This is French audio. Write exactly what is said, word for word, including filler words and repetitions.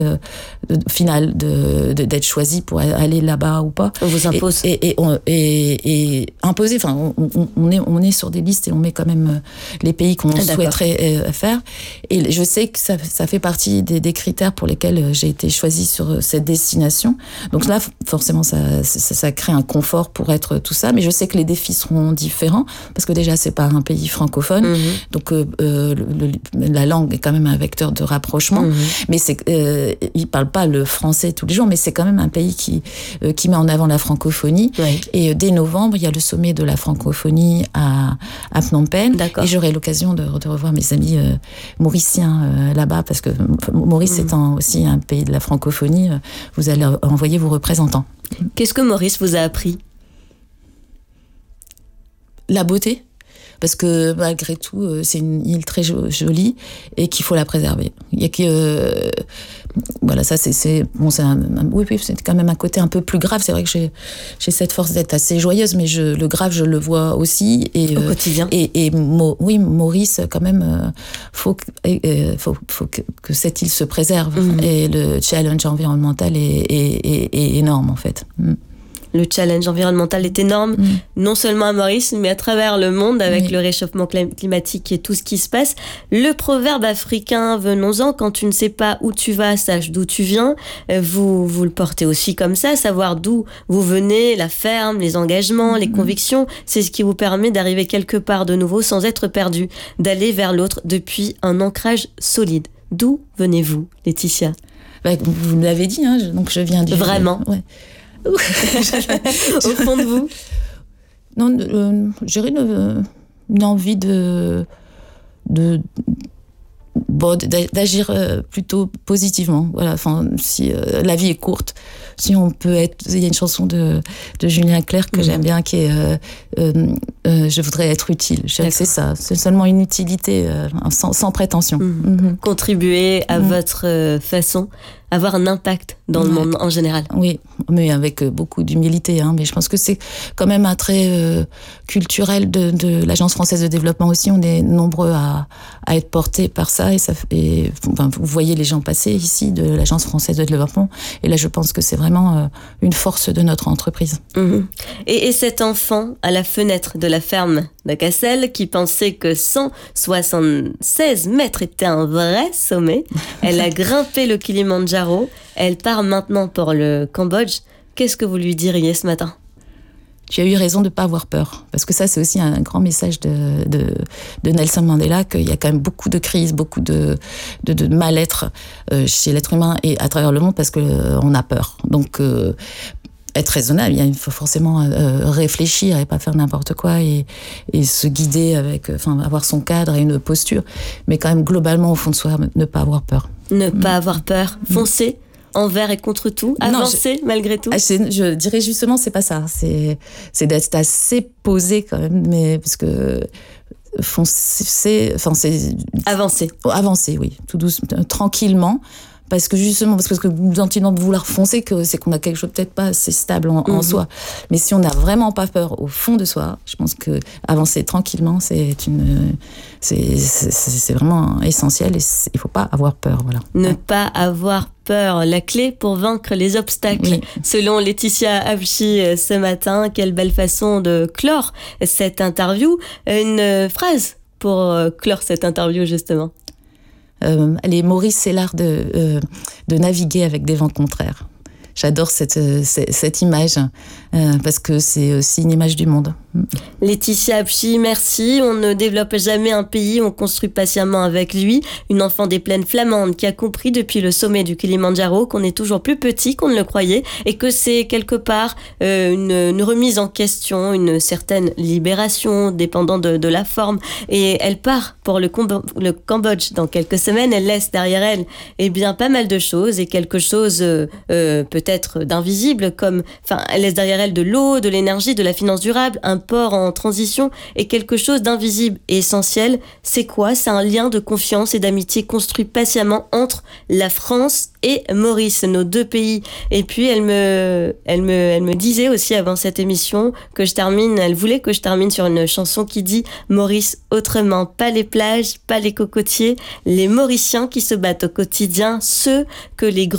euh, final de, de d'être choisi pour aller là-bas ou pas. On vous impose. Et, et, et, on, et, et imposer. Enfin, on, on, on est on est sur des listes et on met quand même les pays qu'on ah, souhaiterait euh, faire. Et je sais que ça ça fait partie des, des critères pour lesquels j'ai été choisie sur cette destination. Donc là, forcément, ça, ça ça crée un confort pour être tout ça. Mais je sais que les défis seront différents parce que déjà c'est pas un pays francophone, mm-hmm. donc euh, le, le, la langue est quand même un vecteur de rapprochement. Mm-hmm. Mais c'est euh, ils parlent pas le français tous les jours, mais c'est quand même un pays qui euh, qui met en avant la francophonie. Oui. Et euh, dès novembre, il y a le sommet de la francophonie à à Phnom Penh. D'accord. Et j'aurai l'occasion de, de revoir mes amis euh, mauriciens euh, là-bas parce que Maurice mm. étant aussi un pays de la francophonie, euh, vous allez envoyer vos représentants. Qu'est-ce que Maurice vous a appris ? La beauté. Parce que malgré tout, c'est une île très jolie et qu'il faut la préserver. Il y a que euh, voilà, ça c'est c'est bon, c'est un, un, oui, oui, c'est quand même un côté un peu plus grave. C'est vrai que j'ai j'ai cette force d'être assez joyeuse, mais je le grave je le vois aussi et au euh, quotidien. Et, et Mo, oui, Maurice quand même euh, faut euh, faut faut que, que cette île se préserve mmh. et le challenge environnemental est est, est, est énorme en fait. Mmh. Le challenge environnemental est énorme, mmh. non seulement à Maurice, mais à travers le monde avec oui. le réchauffement climatique et tout ce qui se passe. Le proverbe africain, venons-en, quand tu ne sais pas où tu vas, sache d'où tu viens. Vous, vous le portez aussi comme ça, savoir d'où vous venez, la ferme, les engagements, mmh. les convictions. C'est ce qui vous permet d'arriver quelque part de nouveau sans être perdu, d'aller vers l'autre depuis un ancrage solide. D'où venez-vous, Laetitia ? Bah, vous me l'avez dit, hein, donc je viens du... Vraiment ouais. Au fond de vous? Non, euh, j'ai une, une envie de, de, bon, d'agir plutôt positivement. Voilà, enfin, si euh, la vie est courte, si on peut être... Il y a une chanson de, de Julien Clerc que mmh. j'aime bien qui est euh, euh, euh, je voudrais être utile. Je sais que c'est ça, c'est seulement une utilité euh, sans, sans prétention. Mmh. Mmh. Contribuer à mmh. votre euh, façon, avoir un impact dans ouais. le monde en général. Oui, mais avec beaucoup d'humilité. Hein. Mais je pense que c'est quand même un trait euh, culturel de, de l'Agence française de développement aussi. On est nombreux à, à être portés par ça. Et, ça et enfin, vous voyez les gens passer ici de l'Agence française de développement. Et là, je pense que c'est vraiment euh, une force de notre entreprise. Mmh. Et, et cet enfant à la fenêtre de la ferme de Cassel qui pensait que cent soixante-seize mètres était un vrai sommet. Elle a grimpé le Kilimandjaro. Elle part maintenant pour le Cambodge. Qu'est-ce que vous lui diriez ce matin ? Tu as eu raison de ne pas avoir peur. Parce que ça, c'est aussi un grand message de, de, de Nelson Mandela, qu'il y a quand même beaucoup de crises, beaucoup de, de, de mal-être euh, chez l'être humain et à travers le monde parce qu'on euh, a peur. Donc, euh, être raisonnable, il faut forcément euh, réfléchir et pas faire n'importe quoi et, et se guider avec, enfin, avoir son cadre et une posture. Mais quand même, globalement, au fond de soi, ne pas avoir peur. Ne mmh. pas avoir peur. Foncer envers et contre tout. Avancer non, je, malgré tout. Je dirais justement, c'est pas ça. C'est, c'est d'être assez posé quand même, mais parce que foncer, enfin, c'est... Avancer. Avancer, oui. Tout doucement, tranquillement. Parce que justement, parce que le sentiment de vouloir foncer, que c'est qu'on a quelque chose peut-être pas assez stable en, mmh. en soi. Mais si on n'a vraiment pas peur au fond de soi, je pense que avancer tranquillement, c'est une, c'est, c'est, c'est vraiment essentiel et il faut pas avoir peur, voilà. Ne ouais. pas avoir peur, la clé pour vaincre les obstacles. Oui. Selon Laetitia Avchy ce matin, quelle belle façon de clore cette interview. Une phrase pour clore cette interview justement. Euh, allez, Maurice, c'est l'art de, euh, de naviguer avec des vents contraires. J'adore cette, cette, cette image euh, parce que c'est aussi une image du monde. Laetitia Avchy, merci. On ne développe jamais un pays, on construit patiemment avec lui. Une enfant des plaines flamandes qui a compris depuis le sommet du Kilimandjaro qu'on est toujours plus petit qu'on ne le croyait et que c'est quelque part euh, une, une remise en question, une certaine libération dépendant de, de la forme. Et elle part pour le, Combo- le Cambodge dans quelques semaines. Elle laisse derrière elle eh bien, pas mal de choses et quelque chose euh, euh, peut-être d'invisible comme, enfin, elle laisse derrière elle de l'eau, de l'énergie, de la finance durable, un port en transition et quelque chose d'invisible et essentiel. C'est quoi ? C'est un lien de confiance et d'amitié construit patiemment entre la France et Maurice, nos deux pays. Et puis elle me, elle me, elle me disait aussi avant cette émission que je termine, elle voulait que je termine sur une chanson qui dit Maurice autrement, pas les plages, pas les cocotiers, les Mauriciens qui se battent au quotidien, ceux que les grands